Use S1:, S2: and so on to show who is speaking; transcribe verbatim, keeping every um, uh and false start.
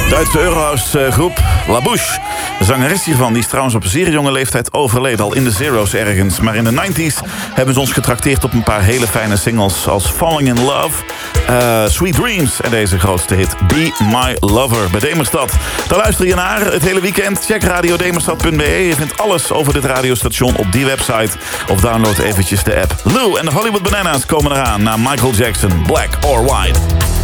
S1: Duitse Eurohouse groep La Bouche. De zangeres hiervan, die is trouwens op een zeer jonge leeftijd overleden, al in de zero's ergens. Maar in de negentig hebben ze ons getrakteerd op een paar hele fijne singles als Falling in Love, uh, Sweet Dreams en deze grootste hit Be My Lover bij Demerstad. Daar luister je naar het hele weekend. Check radio demerstad punt b e. Je vindt alles over dit radiostation op die website. Of download eventjes de app. Lou en de Hollywood Bananas komen eraan na Michael Jackson, Black or White.